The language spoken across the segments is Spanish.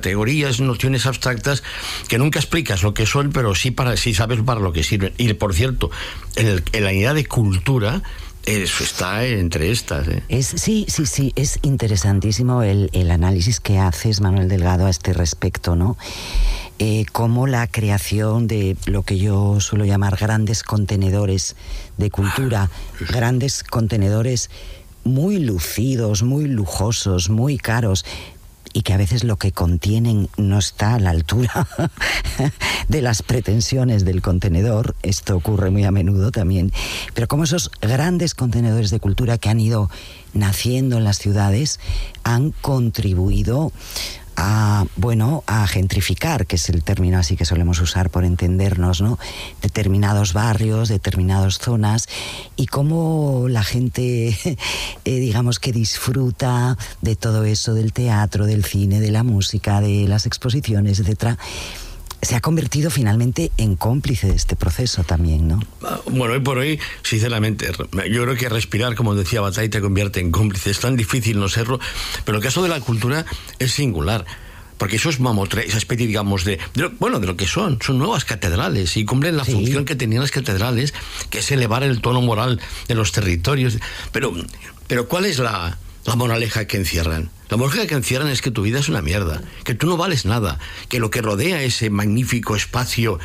categorías, nociones abstractas que nunca explicas lo que son, pero sí sabes para lo que sirven. Y por cierto, en la unidad de cultura, eso está entre estas. Sí, es interesantísimo el análisis que haces, Manuel Delgado, a este respecto, ¿no? Cómo la creación de lo que yo suelo llamar grandes contenedores de cultura, grandes contenedores muy lucidos, muy lujosos, muy caros, y que a veces lo que contienen no está a la altura de las pretensiones del contenedor. Esto ocurre muy a menudo también. Pero como esos grandes contenedores de cultura que han ido naciendo en las ciudades han contribuido a gentrificar, que es el término así que solemos usar por entendernos, ¿no? Determinados barrios, determinadas zonas, y cómo la gente, digamos que disfruta de todo eso, del teatro, del cine, de la música, de las exposiciones, etcétera. Se ha convertido finalmente en cómplice de este proceso también, ¿no? Bueno, hoy por hoy, sinceramente, yo creo que respirar, como decía Bataille, te convierte en cómplice. Es tan difícil no serlo, pero el caso de la cultura es singular. Porque eso es esa especie, digamos, de lo que son nuevas catedrales, y cumplen la función que tenían las catedrales, que es elevar el tono moral de los territorios. Pero ¿cuál es la moraleja que encierran? La moraleja que encierran es que tu vida es una mierda, que tú no vales nada, que lo que rodea ese magnífico espacio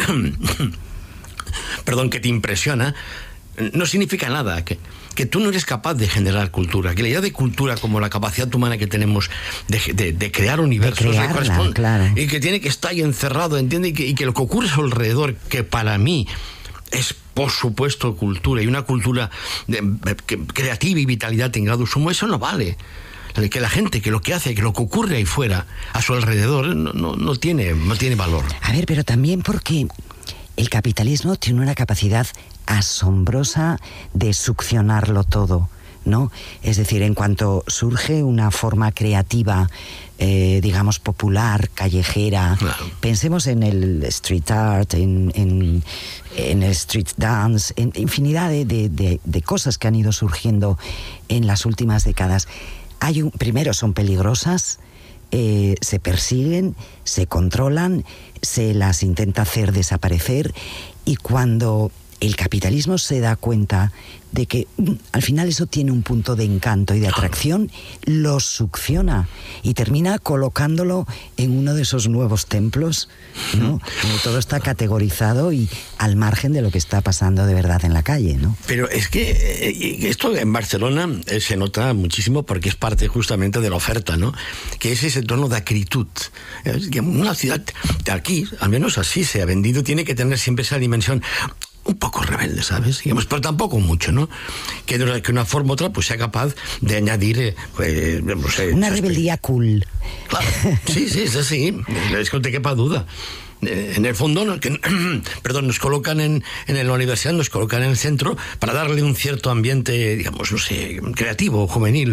que te impresiona no significa nada, que tú no eres capaz de generar cultura, que la idea de cultura como la capacidad humana que tenemos de crear universos, claro, y que tiene que estar ahí encerrado, ¿entiendes? Y que lo que ocurre a su alrededor, que para mí es, por supuesto, cultura, y una cultura creativa y vitalidad en grado sumo, eso no vale. Que la gente, que lo que hace, que lo que ocurre ahí fuera, a su alrededor, no tiene valor. A ver, pero también porque el capitalismo tiene una capacidad asombrosa de succionarlo todo, ¿no? Es decir, en cuanto surge una forma creativa, digamos, popular, callejera, claro. Pensemos en el street art, en el street dance, en infinidad de cosas que han ido surgiendo en las últimas décadas. Primero, son peligrosas, se persiguen, se controlan, se las intenta hacer desaparecer, y cuando el capitalismo se da cuenta de que al final eso tiene un punto de encanto y de atracción, lo succiona y termina colocándolo en uno de esos nuevos templos, ¿no? Donde todo está categorizado y al margen de lo que está pasando de verdad en la calle, ¿no? Pero es que esto en Barcelona se nota muchísimo, porque es parte justamente de la oferta, ¿no? Que es ese tono de acritud. Una ciudad de aquí, al menos así se ha vendido, tiene que tener siempre esa dimensión un poco rebelde, ¿sabes? Digamos, pero tampoco mucho, ¿no? Que de una forma u otra pues sea capaz de añadir una rebeldía cool. Claro, sí, es así, es que no te quepa duda. En el fondo, nos colocan en la universidad, nos colocan en el centro para darle un cierto ambiente, digamos, creativo, juvenil,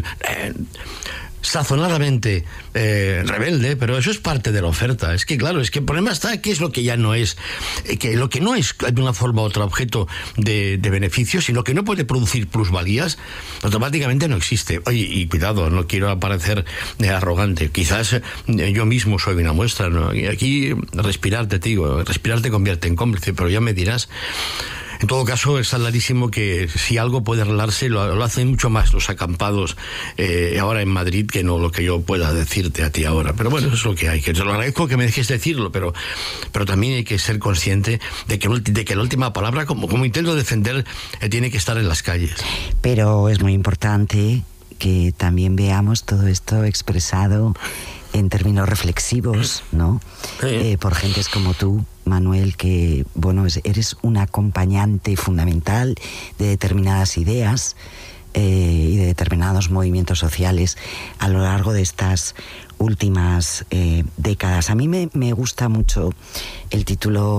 sazonadamente rebelde, pero eso es parte de la oferta. Es que, claro, el problema está que es lo que ya no es, que lo que no es de una forma u otra objeto de beneficio, sino que no puede producir plusvalías, automáticamente no existe. Oye, y cuidado, no quiero parecer arrogante, quizás yo mismo soy una muestra, ¿no? Y aquí respirar te convierte en cómplice, pero ya me dirás. En todo caso, está clarísimo que si algo puede arreglarse, lo hacen mucho más los acampados ahora en Madrid que no lo que yo pueda decirte a ti ahora. Pero bueno, eso es lo que hay. Que te lo agradezco que me dejes decirlo, pero también hay que ser consciente de que la última palabra, como intento defender, tiene que estar en las calles. Pero es muy importante que también veamos todo esto expresado en términos reflexivos, ¿no? Sí. Por gentes como tú, Manuel, que, eres un acompañante fundamental de determinadas ideas y de determinados movimientos sociales a lo largo de estas últimas décadas. A mí me gusta mucho el título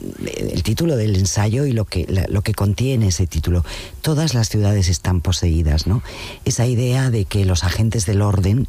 del ensayo y lo que contiene ese título. Todas las ciudades están poseídas, ¿no? Esa idea de que los agentes del orden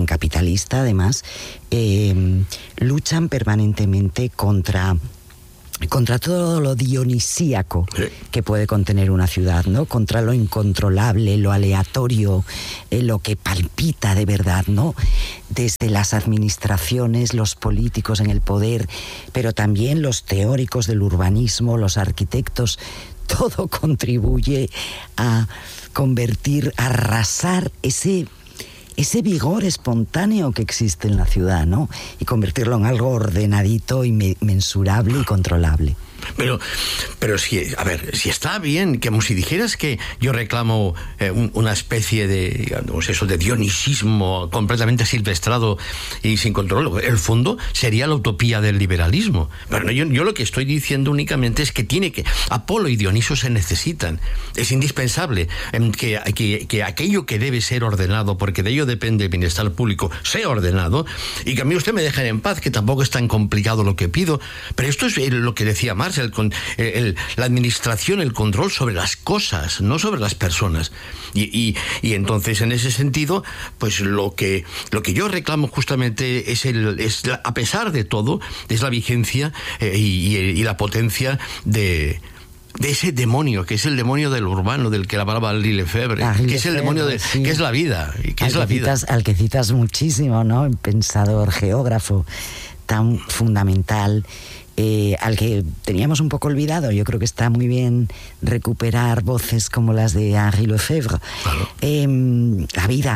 capitalista, además, luchan permanentemente contra contra todo lo dionisíaco que puede contener una ciudad, ¿no? Contra lo incontrolable, lo aleatorio, lo que palpita de verdad, ¿no? Desde las administraciones, los políticos en el poder, pero también los teóricos del urbanismo, los arquitectos, todo contribuye a convertir, a arrasar ese vigor espontáneo que existe en la ciudad, ¿no? Y convertirlo en algo ordenadito y mensurable y controlable. Pero si, a ver, si está bien, como si dijeras que yo reclamo una especie de, digamos, eso de dionisismo completamente silvestrado y sin control, el fondo sería la utopía del liberalismo. Pero yo lo que estoy diciendo únicamente es que Apolo y Dioniso se necesitan. Es indispensable que aquello que debe ser ordenado, porque de ello depende el bienestar público, sea ordenado, y que a mí usted me deje en paz, que tampoco es tan complicado lo que pido. Pero esto es lo que decía Marx, la administración, el control sobre las cosas, no sobre las personas. Y entonces, en ese sentido, pues lo que yo reclamo justamente a pesar de todo, es la vigencia y la potencia de ese demonio, que es el demonio del urbano, del que hablaba Henri Lefebvre, que es el demonio sí, que es la vida, al que citas muchísimo, ¿no? Un pensador, geógrafo tan fundamental, al que teníamos un poco olvidado. Yo creo que está muy bien recuperar voces como las de Henri Lefebvre. Claro.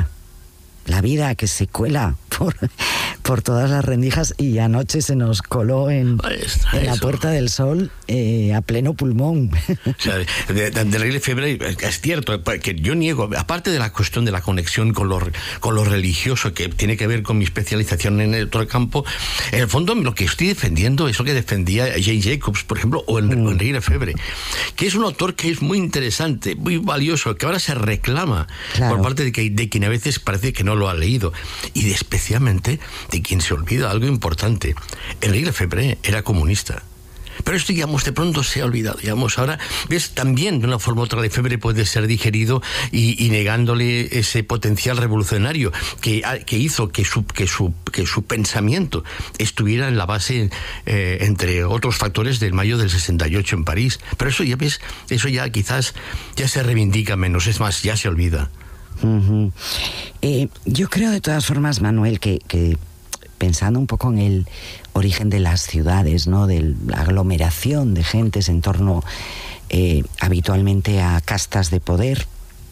La vida que se cuela por todas las rendijas, y anoche se nos coló en la Puerta del Sol a pleno pulmón. O sea, de Henri Lefebvre es cierto, que yo niego, aparte de la cuestión de la conexión con lo religioso, que tiene que ver con mi especialización en el otro campo, en el fondo lo que estoy defendiendo es lo que defendía Jane Jacobs, por ejemplo, o Henri Lefebvre, que es un autor que es muy interesante, muy valioso, que ahora se reclama, claro, por parte de quien a veces parece que no lo ha leído, y especialmente de quien se olvida algo importante. Henri Lefebvre era comunista. Pero esto, digamos, de pronto se ha olvidado. Digamos, ahora, ves, también de una forma u otra Lefebvre puede ser digerido y negándole ese potencial revolucionario que hizo que su pensamiento estuviera en la base, entre otros factores, del mayo del 68 en París. Pero eso ya ves, eso ya quizás ya se reivindica menos, es más, ya se olvida. Uh-huh. Yo creo de todas formas, Manuel, que pensando un poco en el origen de las ciudades, ¿no? De la aglomeración de gentes en torno habitualmente a castas de poder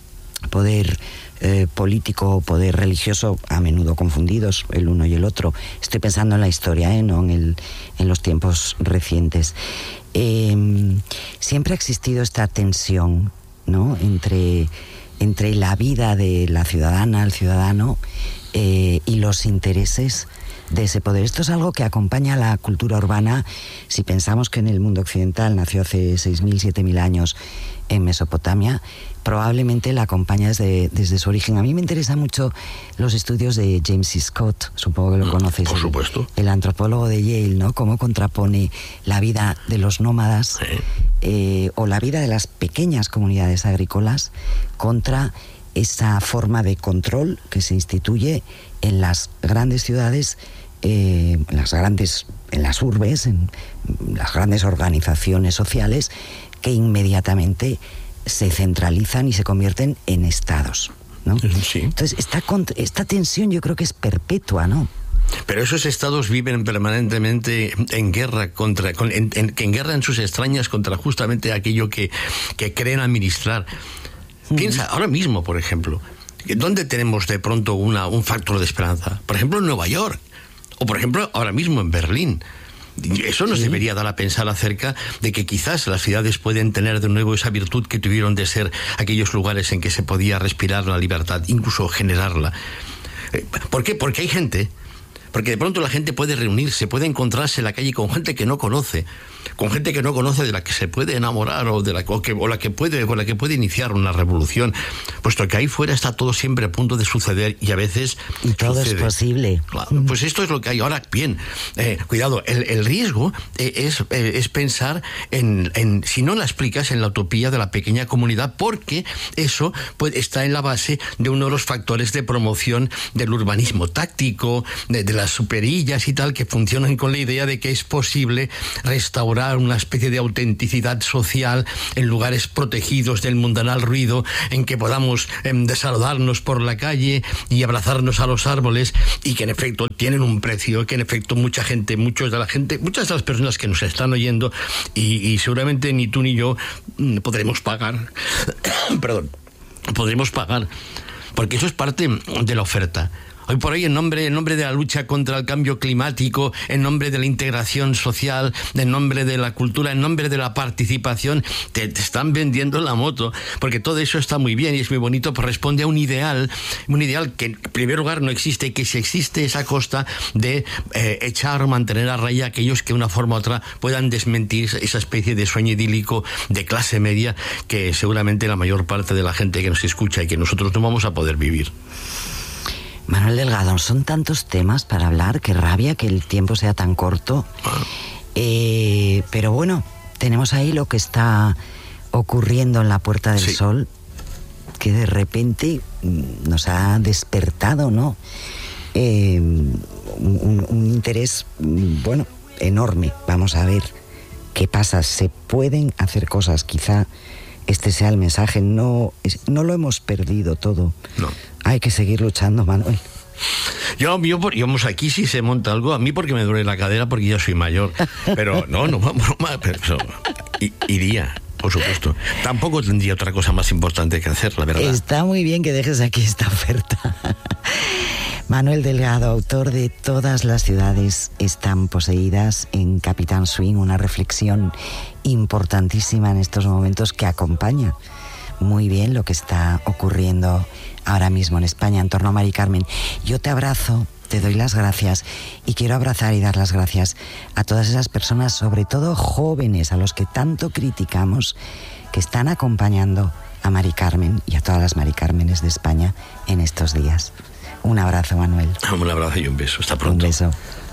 político, poder religioso, a menudo confundidos el uno y el otro. Estoy pensando en la historia, no en los tiempos recientes. Siempre ha existido esta tensión, ¿no? entre la vida de la ciudadana, el ciudadano, y los intereses de ese poder. Esto es algo que acompaña a la cultura urbana. Si pensamos que en el mundo occidental nació hace 6.000, 7.000 años en Mesopotamia, probablemente la acompaña desde su origen. A mí me interesan mucho los estudios de James C. Scott, supongo que lo conoces. Por supuesto. El antropólogo de Yale, ¿no? Cómo contrapone la vida de los nómadas, o la vida de las pequeñas comunidades agrícolas contra esa forma de control que se instituye en las grandes ciudades, en las urbes, en las grandes organizaciones sociales, que inmediatamente se centralizan y se convierten en estados, ¿no? Sí. Entonces, esta tensión yo creo que es perpetua, ¿no? Pero esos estados viven permanentemente en guerra en guerra en sus extrañas contra justamente aquello que creen administrar. Piensa, ahora mismo, por ejemplo, ¿dónde tenemos de pronto un factor de esperanza? Por ejemplo, en Nueva York, o por ejemplo, ahora mismo en Berlín. Eso nos debería dar a pensar acerca de que quizás las ciudades pueden tener de nuevo esa virtud que tuvieron de ser aquellos lugares en que se podía respirar la libertad, incluso generarla. ¿Por qué? Porque hay gente. Porque de pronto la gente puede reunirse, puede encontrarse en la calle con gente que no conoce, de la que se puede enamorar o con la que puede iniciar una revolución, puesto que ahí fuera está todo siempre a punto de suceder y a veces y todo sucede. Es posible. Claro, pues esto es lo que hay. Ahora bien, cuidado, el riesgo es pensar en si no la explicas, en la utopía de la pequeña comunidad, porque eso está en la base de uno de los factores de promoción del urbanismo táctico, de las superillas y tal, que funcionan con la idea de que es posible restaurar una especie de autenticidad social en lugares protegidos del mundanal ruido, en que podamos saludarnos por la calle y abrazarnos a los árboles, y que en efecto tienen un precio, que en efecto muchas de las personas que nos están oyendo, y seguramente ni tú ni yo podremos pagar podremos pagar, porque eso es parte de la oferta. Hoy por hoy, en nombre de la lucha contra el cambio climático, en nombre de la integración social, en nombre de la cultura, en nombre de la participación, te están vendiendo la moto, porque todo eso está muy bien y es muy bonito, pero responde a un ideal que en primer lugar no existe, y que si existe es a costa de echar o mantener a raya a aquellos que de una forma u otra puedan desmentir esa especie de sueño idílico de clase media que seguramente la mayor parte de la gente que nos escucha y que nosotros no vamos a poder vivir. Manuel Delgado, son tantos temas para hablar, qué rabia que el tiempo sea tan corto. Pero bueno, tenemos ahí lo que está ocurriendo en la Puerta del Sol, que de repente nos ha despertado, ¿no? Un interés, bueno, enorme. Vamos a ver qué pasa. Se pueden hacer cosas, quizá este sea el mensaje. No lo hemos perdido todo. No. Hay que seguir luchando, Manuel. Yo aquí sí se monta algo, a mí porque me duele la cadera, porque ya soy mayor. Pero no iría, por supuesto. Tampoco tendría otra cosa más importante que hacer, la verdad. Está muy bien que dejes aquí esta oferta. Manuel Delgado, autor de Todas las ciudades están poseídas, en Capitán Swing, una reflexión importantísima en estos momentos que acompaña muy bien lo que está ocurriendo ahora mismo en España en torno a Mari Carmen. Yo te abrazo, te doy las gracias, y quiero abrazar y dar las gracias a todas esas personas, sobre todo jóvenes, a los que tanto criticamos, que están acompañando a Mari Carmen y a todas las Mari Cármenes de España en estos días. Un abrazo, Manuel. Un abrazo y un beso. Hasta pronto. Un beso.